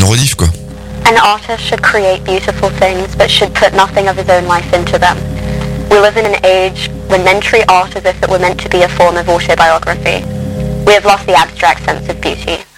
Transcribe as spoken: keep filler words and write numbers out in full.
rediff, quoi. An artist should create beautiful things, but should put nothing of his own life into them. We live in an age when men treat art as if it were meant to be a form of autobiography. We have lost the abstract sense of beauty.